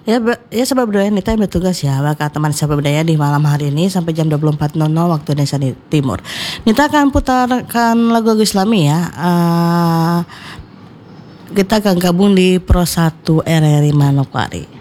Ya sebab budaya Nita yang bertugas ya bakal teman sahabat budaya di malam hari ini sampai jam 24.00 waktu Indonesia Timur. Nita akan putarkan lagu-lagu Islami ya. Kita akan gabung di Pro 1 RRI Manokwari.